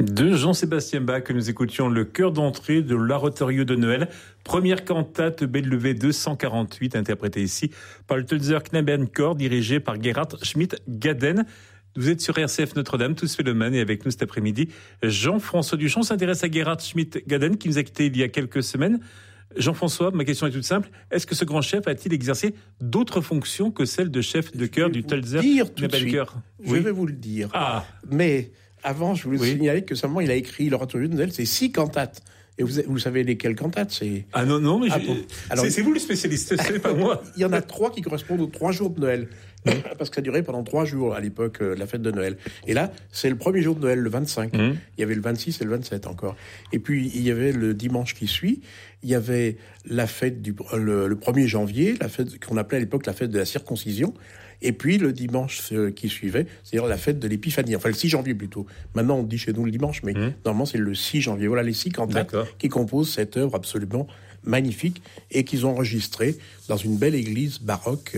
De Jean-Sébastien Bach, que nous écoutions le chœur d'entrée de l'Oratorio de Noël, première cantate BWV 248, interprétée ici par le Tölzer Knabenchor, dirigé par Gerhard Schmidt-Gaden. Vous êtes sur RCF Notre-Dame, tous Phénomènes, et avec nous cet après-midi, Jean-François Duchamp s'intéresse à Gerhard Schmidt-Gaden, qui nous a quittés il y a quelques semaines. Jean-François, ma question est toute simple. Est-ce que ce grand chef a-t-il exercé d'autres fonctions que celle de chef de chœur du Tölzer Knabenchor ? Je vais vous le dire. Ah. Mais avant, je voulais signaler que seulement il a écrit l'Oratorio de Noël, c'est 6 cantates. Et vous savez lesquelles cantates c'est... Ah non, mais bon. Alors, c'est vous le spécialiste, c'est pas moi. Il y en a 3 qui correspondent aux 3 jours de Noël. Parce que ça durait pendant 3 jours à l'époque, la fête de Noël. Et là, c'est le premier jour de Noël, le 25. Il y avait le 26 et le 27 encore. Et puis, il y avait le dimanche qui suit. Il y avait la fête le 1er janvier, la fête qu'on appelait à l'époque la fête de la circoncision. Et puis, le dimanche qui suivait, c'est-à-dire la fête de l'Épiphanie. Enfin, le 6 janvier plutôt. Maintenant, on dit chez nous le dimanche, mais normalement, c'est le 6 janvier. Voilà les 6 cantates qui composent cette œuvre absolument magnifique et qu'ils ont enregistrée dans une belle église baroque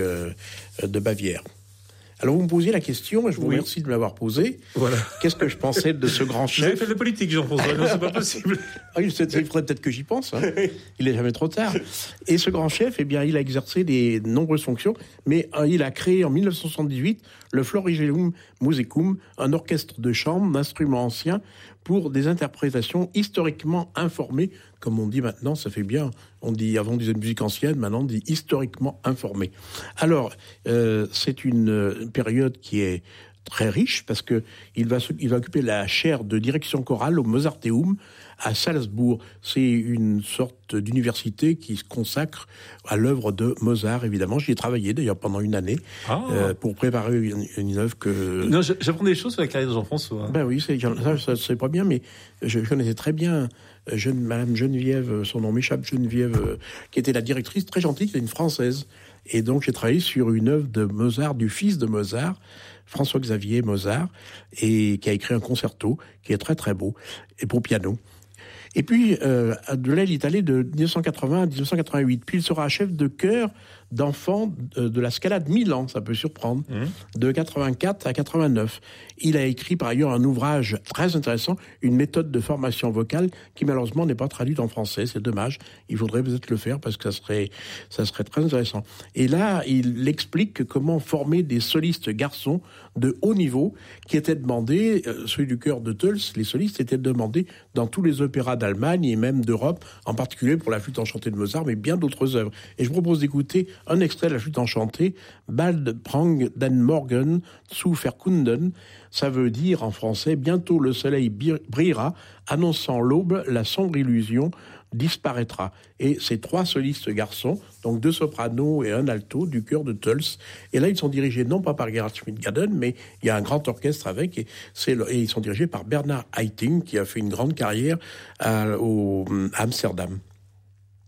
de Bavière. Alors, vous me posiez la question, et je vous remercie de me l'avoir posée. Voilà. Qu'est-ce que je pensais de ce grand chef ? Vous avez fait de la politique, Jean-François, non, c'est pas possible. Il faudrait peut-être que j'y pense. Il n'est jamais trop tard. Et ce grand chef, eh bien, il a exercé de nombreuses fonctions, mais il a créé en 1978 le Florigelum Musicum, un orchestre de chambre d'instruments anciens pour des interprétations historiquement informées. Comme on dit maintenant, ça fait bien. On dit, avant on disait musique ancienne, maintenant on dit historiquement informée. Alors, c'est une période qui est très riche parce que il va occuper la chaire de direction chorale au Mozarteum à Salzbourg. C'est une sorte d'université qui se consacre à l'œuvre de Mozart, évidemment. J'y ai travaillé d'ailleurs pendant une année pour préparer une œuvre que... Non, j'apprends des choses sur la carrière de Jean-François. Ben oui, c'est pas bien, mais je connaissais très bien Madame Geneviève, son nom m'échappe, Geneviève, qui était la directrice, très gentille, qui était une Française. Et donc j'ai travaillé sur une œuvre de Mozart, du fils de Mozart, François-Xavier Mozart, et qui a écrit un concerto qui est très très beau, et pour piano. Et puis, de là, il est allé de 1980 à 1988. Puis, il sera chef de chœur d'enfants de la Scala de Milan, ça peut surprendre, de 84 à 89. Il a écrit, par ailleurs, un ouvrage très intéressant, une méthode de formation vocale qui, malheureusement, n'est pas traduite en français. C'est dommage. Il faudrait peut-être le faire parce que ça serait très intéressant. Et là, il explique comment former des solistes garçons de haut niveau qui étaient demandés, celui du chœur de Tölz, les solistes étaient demandés dans tous les opéras d'Allemagne et même d'Europe, en particulier pour la flûte enchantée de Mozart, mais bien d'autres œuvres. Et je propose d'écouter un extrait de la flûte enchantée, Bald prang den Morgen zu verkunden. Ça veut dire en français, bientôt le soleil brillera, annonçant l'aube, la sombre illusion disparaîtra. Et ces 3 solistes garçons, donc 2 sopranos et un alto du chœur de Tölz. Et là, ils sont dirigés non pas par Gerhard Schmidt-Gaden, mais il y a un grand orchestre avec, et ils sont dirigés par Bernard Haitink, qui a fait une grande carrière à Amsterdam.